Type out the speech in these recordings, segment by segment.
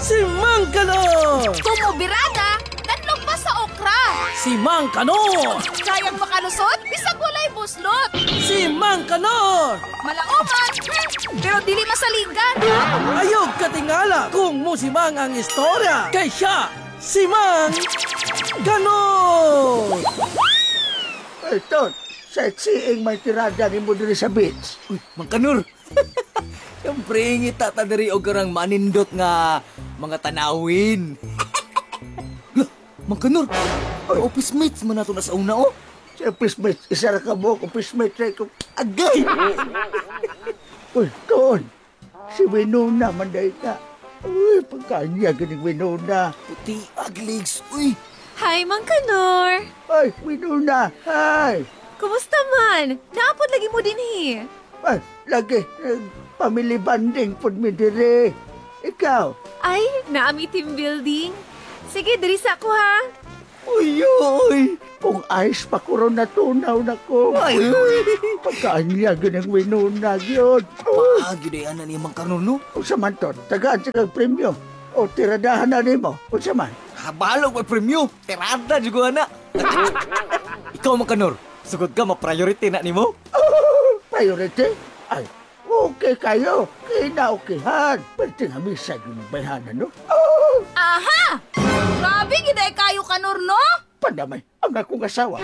Si Mang Kanor! Tumubirada, tatlong pa sa okra. Si Mang Kanor! Kayang makalusot, bisag walay buslot. Si Mang Kanor! Malaoman, pero dili masaligan. Ayog katingala kung musimang ang istorya. Kay siya, si Mang Kanor! Ay, Ton, sightseeing may tirada ni mo diri sa beach. Uy, Mang Kanor. Siyempre, ngita ta diri og karang manindot nga mga tanawin. Lah, Mang Kanor. Office mates man nato na sa una, oh. Si office mate, isa ra ka mo, office mate ray ko. Agay! Uy, Ton, si Winona manday ka. Uy, pagkanya ganing Winona. Puti agligs, uy. Hi, Mang Kanor! Ay, Winona, hi! Kumusta man? Naapod lagi mo din Ay, lagi, family bonding pod mi dire. Ikaw? Ay, naami team building. Sige, diri sa ako ha. Uy, kung ayos pa ko ron natunaw na ko. Ay, pagkanya ganing Winona yun. Paagi day ana ni Mang Kanor, no? Unsa man ton, tagaan sa kag premyo. O tiradahan na nimo. Unsa man? Habalog may premyo. Terada juga na. Ikaw, Mang Kanor. Sugod ka, ma-priority na nimo. Priority? Ay, okay kayo. Kinaokihan. Pwede nga misa yung bayhanan, no? Aha! Grabe, giday kayo Kanor, no? Pandamay, ang akong asawa.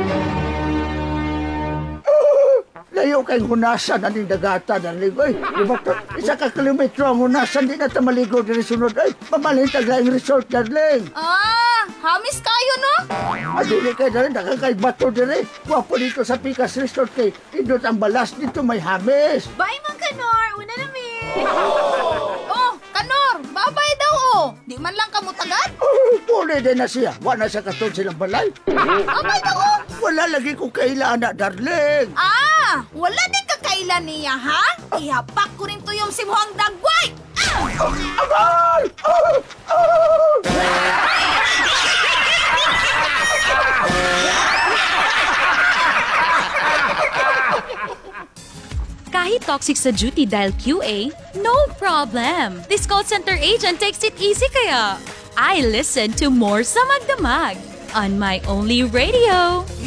Layo kay hunasan na ning dagata na ligoy. Di ba to? Isa ka kilometro ang hunasan, di na ta maligo diri sunod. Ay, mamalhin taglaing resort, darling. Hamis kayo, no? Adili kay darling, nakakay bato diri. Wapo dito sa Picas Resort kay indot ang balas dito may hamis. Bye, Mang Kanor! Una na mi! Oh, Kanor, babay daw, oh. Di man lang kamo tagad. Puli din na siya. Wala sa katon silang balay. Babay daw, oh. Wala lagi ko kailangan na, darling. Wala din kakailan niya, ha? Ihapak ko rin tuyong simuhang dagway. Abay! Kahit toxic sa duty dahil QA, no problem. This call center agent takes it easy kaya. I listen to more sa Magdamag on my only radio.